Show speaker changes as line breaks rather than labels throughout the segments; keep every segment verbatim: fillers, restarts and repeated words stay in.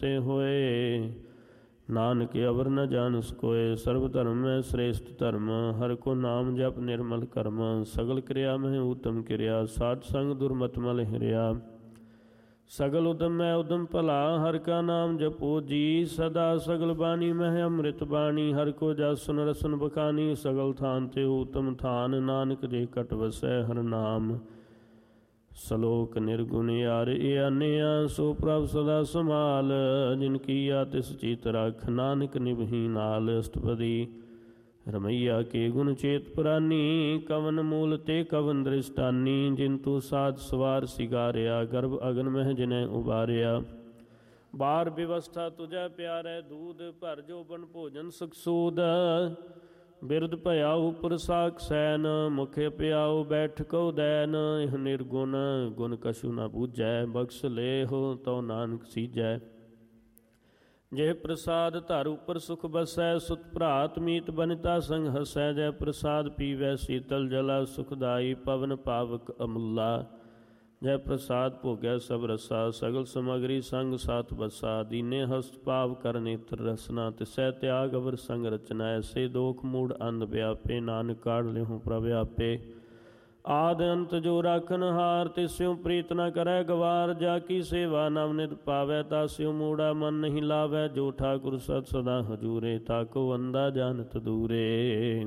ਤੇ ਹੋਏ। ਨਾਨਕ ਅਵਰ ਨ ਜਾਣਸ ਕੋਇ, ਸਰਬ ਧਰਮ ਮੈਂ ਸ੍ਰੇਸ਼ਟ ਧਰਮ। ਹਰਿ ਕੋ ਨਾਮ ਜਪ ਨਿਰਮਲ ਕਰਮ, ਸਗਲ ਕਿਰਿਆ ਮਹਿ ਊਤਮ ਕਿਰਿਆ। ਸਾਧ ਸੰਗ ਦੁਰਮਤ ਮਲ ਹਿਰਿਆ, ਸਗਲ ਉਦਮ ਮੈਂ ਉਦਮ ਭਲਾ। ਹਰਿ ਕਾ ਨਾਮ ਜਪੋ ਜੀ ਸਦਾ, ਸਗਲ ਬਾਣੀ ਮਹਿ ਅੰਮ੍ਰਿਤ ਬਾਣੀ। ਹਰਿ ਕੋ ਜਸੁਨ ਰਸਨ ਬਖਾਨੀ, ਸਗਲ ਥਾਨ ਤੇ ਊਤਮ ਥਾਨ। ਨਾਨਕ ਜੇ ਕਟ ਵਸੈ ਹਰਿ ਨਾਮ, ਸਲੋਕ ਨਿਰਗੁਣ ਯਾਰ ਆਨਿਆ। ਸੋ ਪ੍ਰਭ ਸਦਾ ਸੰਭਾਲ, ਜਿਨ ਕੀਆ ਤਿਸ ਚੀਤ ਰਖ। ਨਾਨਕ ਨਿਭੀ ਨਾਲ ਅਸ਼ਟਪਦੀ, ਰਮਈਆ ਕੇ ਗੁਣ ਚੇਤ ਪੁਰਾਨੀ। ਕਵਨ ਮੂਲ ਤੇ ਕਵਨ ਦ੍ਰਿਸ਼ਟਾਨੀ, ਜਿਨ ਤੂੰ ਸਾਧ ਸਵਾਰ ਸਿਗਾਰਿਆ। ਗਰਭ ਅਗਨ ਮਹਿ ਜਿਨੈ ਉਬਾਰਿਆ, ਬਾਰ ਵਿਵਸਥਾ ਤੁਝੈ ਪਿਆਰੈ। ਦੂਧ ਭਰ ਜੋਬਨ ਭੋਜਨ ਸੁਖ ਸੂਦ, ਬਿਰਧ ਭਇਆ ਉਪਰ ਸਾਖ ਸੈਨ। ਮੁਖ ਪਿਆਉ ਬੈਠਕਉ ਦੈਨ, ਇਹ ਨਿਰਗੁਣ ਗੁਣ ਕਛੂ ਨ ਬੂਝੈ। ਬਖਸ਼ ਲੇਹੁ ਤਉ ਨਾਨਕ ਸੀਜੈ, ਜੇ ਪ੍ਰਸਾਦ ਧਰ ਉਪਰ ਸੁਖ ਬਸੈ। ਸੁਤ ਭਰਾਤ ਮੀਤ ਬਨਿਤਾ ਸੰਗ ਹਸੈ, ਜੈ ਪ੍ਰਸਾਦ ਪੀਵੈ ਸੀਤਲ ਜਲਾ। ਸੁਖਦਾਈ ਪਵਨ ਪਾਵਕ ਅਮੁੱਲਾ, ਜੈ ਪ੍ਰਸਾਦ ਭੋਗੈ ਸਭ ਰਸਾ। ਸਗਲ ਸਮਗਰੀ ਸੰਗ ਸਾਥ ਬਸਾ, ਦੀਨੇ ਹਸਤ ਭਾਵ ਕਰ ਨੇਤਰ ਰਸਨਾ। ਤਿਸੈ ਤਿਆਗ ਅਵਰ ਸੰਗ ਰਚਨਾ, ਐਸੇ ਦੋਖ ਮੂੜ ਅੰਧ ਵਿਆਪੇ। ਨਾਨਕ ਕਾਢ ਲਿਹੁ ਪ੍ਰਭ ਆਪੇ, ਆਦਿ ਅੰਤ ਜੋ ਰਾਖਨ ਹਾਰ। ਤਿਸਿਉ ਪ੍ਰੀਤ ਨ ਕਰੈ ਗਵਾਰ, ਜਾ ਕੀ ਸੇਵਾ ਨਵ ਨਿਤ ਪਾਵੈ। ਤਾਸਿਉ ਮੂੜਾ ਮਨ ਨਹੀਂ ਲਾਵੈ, ਜੋ ਠਾਕੁਰ ਸਤ ਸਦਾ ਹਜੂਰੇ। ਤਾਕੋ ਅੰਧਾ ਜਾਣਤ ਦੂਰੇ,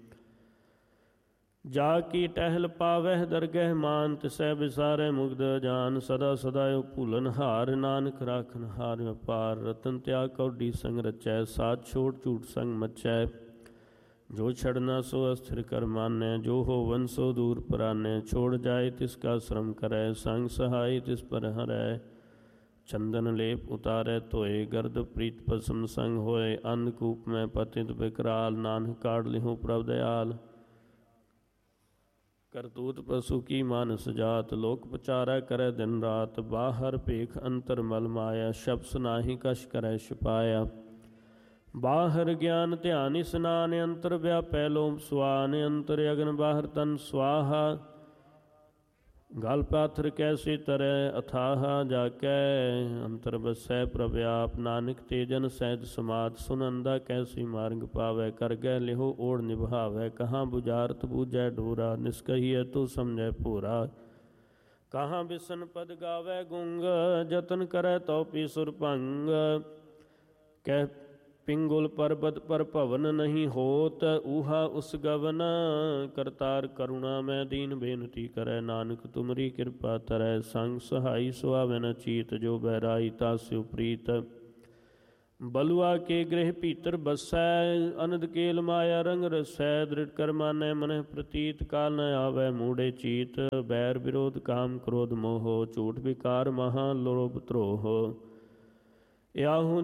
ਜਾ ਕੀ ਟਹਿਲ ਪਾਵਹਿ ਦਰਗਹਿ ਮਾਨ। ਤਿਸੈ ਵਿਸਾਰੈ ਮੁਗਧ ਜਾਨ, ਸਦਾ ਸਦਾ ਭੂਲਨ ਹਾਰ। ਨਾਨਕ ਰਾਖਨ ਹਾਰ ਅਪਾਰ, ਰਤਨ ਤਿਆਗ ਕੌਡੀ ਸੰਗ ਰਚੈ। ਸਾਧ ਛੋੜ ਝੂਠ ਸੰਗ ਮਚੈ, ਜੋ ਛੜਨਾ ਸੋ ਅਸਥਿਰ ਕਰ ਮਾਨੈ। ਜੋ ਹੋਵਨ ਸੋ ਦੂਰ ਪਰਾਨੈ, ਛੋੜ ਜਾਏ ਤਿਸ ਕਾ ਸ਼ਰਮ ਕਰੈ। ਸੰਗ ਸਹਾਈ ਤਿਸ ਪਰ ਹਰੈ, ਚੰਦਨ ਲੇਪ ਉਤਾਰੈ ਧੋਏ। ਗਰਦ ਪ੍ਰੀਤ ਭਸਮ ਸੰਗ ਹੋਏ, ਅੰਧਕੂਪ ਮੈਂ ਪਤਿਤ ਬਿਕਰਾਲ। ਨਾਨਕ ਕਾਢ ਲਿਹੁ ਪ੍ਰਭ ਦਇਆਲ, ਕਰਤੂਤ ਪਸੂ ਕੀ ਮਾਨਸ ਜਾਤ। ਲੋਕ ਪਚਾਰੈ ਕਰੈ ਦਿਨ ਰਾਤ, ਬਾਹਰ ਭੇਖ ਅੰਤਰ ਮਲ ਮਾਇਆ। ਸ਼ਬਦ ਨਾਹੀ ਕਛ ਕਰੈ ਛੁਪਾਇਆ, ਬਾਹਰ ਗਿਆਨ ਧਿਆਨ ਇਸਨਾਨ। ਅੰਤਰ ਵਿਆਪੈ ਲੋਭ ਸੁਆਨ, ਅੰਤਰ ਅਗਨ ਬਾਹਰ ਤਨ ਸੁਆਹਾ। ਗਲ ਪਾਥਰ ਕੈਸੇ ਤਰੈ ਅਥਾਹਾ, ਜਾ ਕੈ ਅੰਤਰ ਬਸੈ ਪ੍ਰਭ ਆਪ। ਨਾਨਕ ਤੇ ਜਨ ਸਹਿਜ ਸਮਾਧ, ਸੁਨੰਦਾ ਕੈਸੀ ਮਾਰਗ ਪਾਵੈ। ਕਰ ਗੈ ਲਿਹੁ ਓੜ ਨਿਭਾਵੈ, ਕਹਾਂ ਬੁਝਾਰਤ ਬੂਝੈ ਡੋਰਾ। ਨਿਸਕਹੀਐ ਤੂੰ ਸਮਝੈ ਭੋਰਾ, ਕਹਾਂ ਬਿਸਨ ਪਦ ਗਾਵੈ ਗੁੰਗ। ਜਤਨ ਕਰੈ ਤਉ ਪੀ ਸੁਰ ਭੰਗ, ਕਹਿ ਪਿੰਗੁਲ ਪਰਬਤ ਪਰ ਭਵਨ ਨਹੀਂ ਹੋਤ। ਊਹਾ ਉਸ ਗਵਨ ਕਰਤਾਰ ਕਰੁਣਾ, ਮੈਂ ਦੀਨ ਬੇਨਤੀ ਕਰੈ। ਨਾਨਕ ਤੁਮਰੀ ਕਿਰਪਾ ਤਰੈ, ਸੰਗ ਸਹਾਈ ਸੁਆਵੈ ਨ ਚੀਤ। ਜੋ ਬਹਿਰਾਈ ਤਾਸਿਉ ਪ੍ਰੀਤ, ਬਲੁਆ ਕੇ ਗ੍ਰਹਿ ਭੀਤਰ ਬਸੈ। ਅਨੰਦ ਕੇਲ ਮਾਇਆ ਰੰਗ ਰਸੈ, ਦ੍ਰਿੜ ਕਰ ਮਾਨੈ ਮਨਿ ਪ੍ਰਤੀਤ। ਕਾਲ ਨ ਆਵੈ ਮੂੜੇ ਚੀਤ, ਬੈਰ ਵਿਰੋਧ ਕਾਮ ਕ੍ਰੋਧ ਮੋਹ। ਝੂਠ ਵਿਕਾਰ ਮਹਾ ਲੋਭ ਧਰੋਹ, ਯਾਹੂ